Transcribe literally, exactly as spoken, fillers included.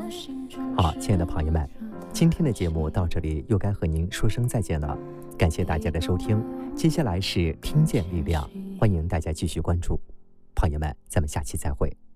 好，亲爱的朋友们，今天的节目到这里又该和您说声再见了，感谢大家的收听。接下来是听见力量，欢迎大家继续关注。朋友们，咱们下期再会。